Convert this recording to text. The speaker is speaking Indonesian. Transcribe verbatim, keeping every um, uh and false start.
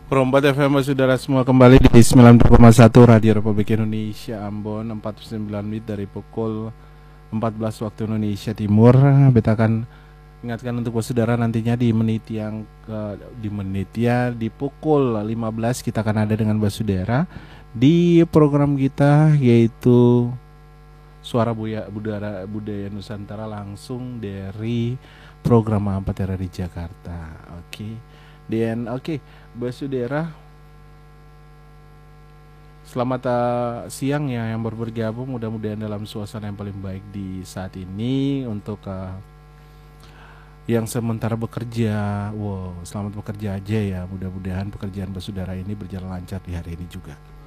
Perempat F M saudara semua kembali di sembilan puluh koma satu Radio Republik Indonesia Ambon empat puluh sembilan menit dari pukul empat belas waktu Indonesia Timur. Beta akan ingatkan untuk saudara nantinya di menit yang ke, di menit ya di pukul lima belas kita akan ada dengan saudara di program kita yaitu Suara Buya, Budaya Budaya Nusantara langsung dari program Ampatera di Jakarta. Oke. Okay. Dan oke, okay, Basudara, selamat uh, siang ya yang baru bergabung. Mudah-mudahan dalam suasana yang paling baik di saat ini. Untuk uh, yang sementara bekerja, wow, selamat bekerja aja ya. Mudah-mudahan pekerjaan Basudara ini berjalan lancar di hari ini juga.